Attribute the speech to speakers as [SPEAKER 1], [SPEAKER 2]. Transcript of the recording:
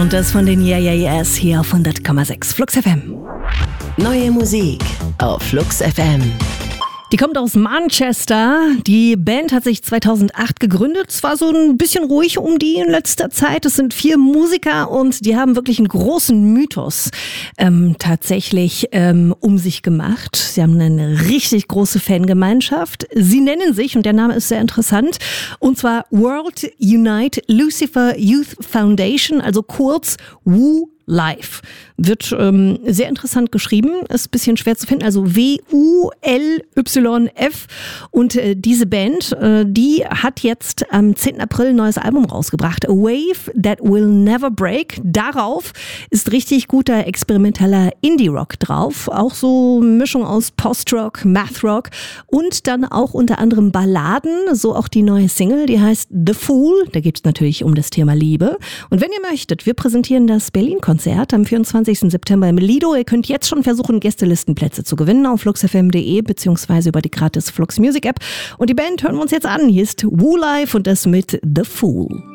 [SPEAKER 1] Und das von den Yeah Yeah Yeahs hier auf 100,6 Flux FM.
[SPEAKER 2] Neue Musik auf Flux FM.
[SPEAKER 1] Die kommt aus Manchester. Die Band hat sich 2008 gegründet. Es war so ein bisschen ruhig um die in letzter Zeit. Es sind 4 Musiker und die haben wirklich einen großen Mythos tatsächlich um sich gemacht. Sie haben eine richtig große Fangemeinschaft. Sie nennen sich, und der Name ist sehr interessant, und zwar World Unite Lucifer Youth Foundation, also kurz WU Live. Wird sehr interessant geschrieben, ist ein bisschen schwer zu finden, also WULYF. Und diese Band, die hat jetzt am 10. April ein neues Album rausgebracht, A Wave That Will Never Break. Darauf ist richtig guter experimenteller Indie-Rock drauf, auch so eine Mischung aus Post-Rock, Math-Rock und dann auch unter anderem Balladen, so auch die neue Single, die heißt The Fool. Da geht es natürlich um das Thema Liebe. Und wenn ihr möchtet, wir präsentieren das Berlin-Konzert am 24. September im Lido. Ihr könnt jetzt schon versuchen, Gästelistenplätze zu gewinnen auf fluxfm.de beziehungsweise über die gratis Flux Music App. Und die Band hören wir uns jetzt an. Hier ist WU Live und das mit The Fool.